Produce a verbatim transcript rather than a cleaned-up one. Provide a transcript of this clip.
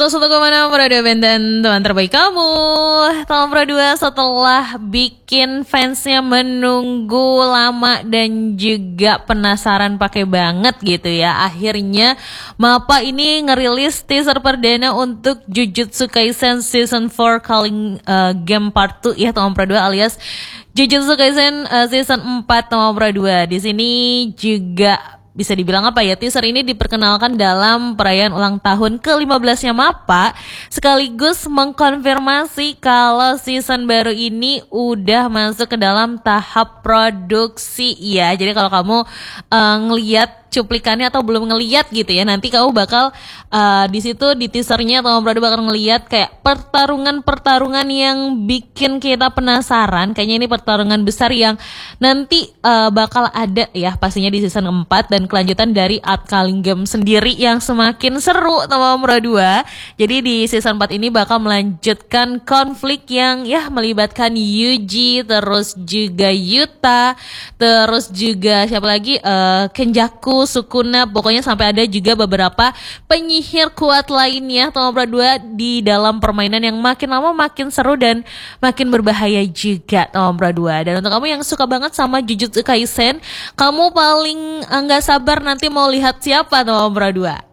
Terus untuk kemana Pro dua dan teman terbaik kamu. Teman Pro dua setelah bikin fansnya menunggu lama dan juga penasaran pakai banget gitu ya, akhirnya Mappa ini ngerilis teaser perdana untuk Jujutsu Kaisen Season four Calling uh, Game Part two ya teman Pro dua, alias Jujutsu Kaisen uh, Season four teman Pro dua. Di sini juga bisa dibilang apa ya, teaser ini diperkenalkan dalam perayaan ulang tahun ke lima belas-nya Mappa, sekaligus mengkonfirmasi kalau season baru ini udah masuk ke dalam tahap produksi ya. Jadi kalau kamu uh, ngelihat cuplikannya atau belum ngeliat gitu ya, nanti kamu bakal uh, di situ di teasernya atau berarti bakal ngeliat kayak pertarungan-pertarungan yang bikin kita penasaran. Kayaknya ini pertarungan besar yang nanti uh, bakal ada ya pastinya di season keempat, dan kelanjutan dari Art Calling Game sendiri yang semakin seru teman Pro dua. Jadi di season four ini bakal melanjutkan konflik yang ya melibatkan Yuji, terus juga Yuta, terus juga siapa lagi uh, Kenjaku, Sukuna, pokoknya sampai ada juga beberapa penyihir kuat lainnya teman Pro dua di dalam permainan yang makin lama makin seru dan makin berbahaya juga teman Pro dua. Dan untuk kamu yang suka banget sama Jujutsu Kaisen, kamu paling enggak sabar nanti mau lihat siapa teman Pro dua?